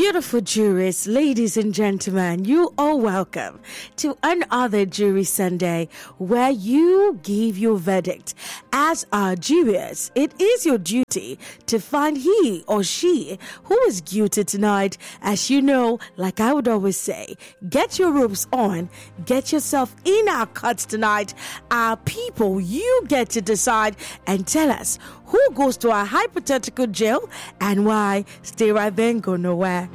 Beautiful jurors, ladies and gentlemen, you are welcome to another Jury Sunday where you give your verdict. As our jurors, it is your duty to find he or she who is guilty tonight. As you know, like I would always say, get your ropes on, get yourself in our cuts tonight. Our people, you get to decide and tell us who goes to our hypothetical jail and why. Stay right there and go nowhere.